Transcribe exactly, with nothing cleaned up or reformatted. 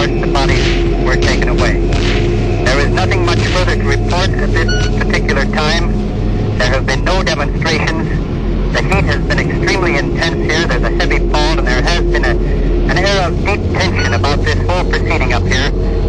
course, the bodies were taken away. There is nothing much further to report at this particular time. There have been no demonstrations. The heat has been extremely intense here. There's a heavy fall, and there has been a, an air of deep tension about this whole proceeding up here.